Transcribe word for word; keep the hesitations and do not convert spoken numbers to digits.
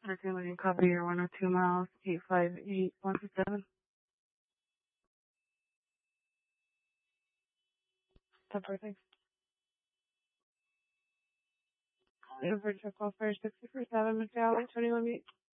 Okay, let me copy your one oh two miles, eight five eight one two seven. Ten perfect. Over check off fire sixty four seven, Mister Allen, twenty-one eight.